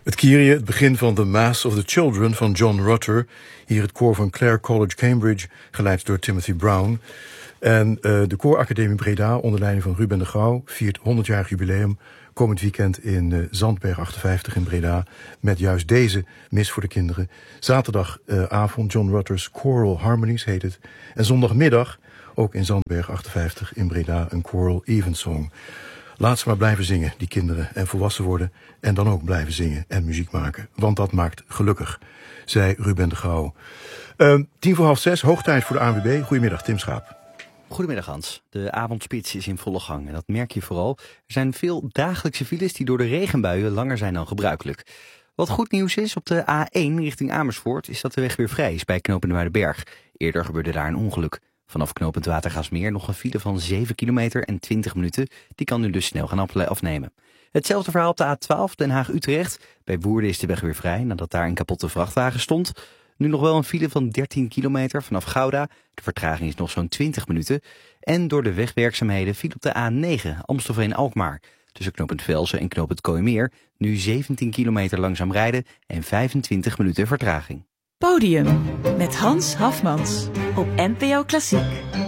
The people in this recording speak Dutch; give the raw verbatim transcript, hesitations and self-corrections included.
Het Kyrie, het begin van The Mass of the Children van John Rutter. Hier het koor van Clare College, Cambridge, geleid door Timothy Brown. En uh, de Kooracademie Breda, onder leiding van Ruben de Gouw, viert honderdjarig jubileum komend weekend in uh, Zandberg achtenvijftig in Breda. Met juist deze mis voor de kinderen. Zaterdagavond uh, John Rutter's Choral Harmonies heet het. En zondagmiddag, ook in Zandberg achtenvijftig in Breda, een Choral Evensong. Laat ze maar blijven zingen, die kinderen, en volwassen worden. En dan ook blijven zingen en muziek maken. Want dat maakt gelukkig, zei Ruben de Gouw. Uh, tien voor half zes, hoog tijd voor de A N W B. Goedemiddag, Tim Schaap. Goedemiddag Hans. De avondspits is in volle gang en dat merk je vooral. Er zijn veel dagelijkse files die door de regenbuien langer zijn dan gebruikelijk. Wat goed nieuws is op de A één richting Amersfoort is dat de weg weer vrij is bij knooppunt Muidenberg. Eerder gebeurde daar een ongeluk. Vanaf knooppunt Watergaasmeer nog een file van zeven kilometer en twintig minuten. Die kan nu dus snel gaan afnemen. Hetzelfde verhaal op de A twaalf Den Haag-Utrecht. Bij Woerden is de weg weer vrij nadat daar een kapotte vrachtwagen stond. Nu nog wel een file van dertien kilometer vanaf Gouda. De vertraging is nog zo'n twintig minuten. En door de wegwerkzaamheden viel op de A negen Amstelveen-Alkmaar. Tussen knooppunt Velsen en knooppunt Kooimeer nu zeventien kilometer langzaam rijden en vijfentwintig minuten vertraging. Podium met Hans Hafmans op N P O Klassiek.